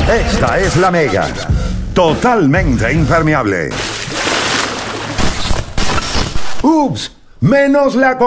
Esta es la Mega. Totalmente impermeable. ¡Ups! Menos la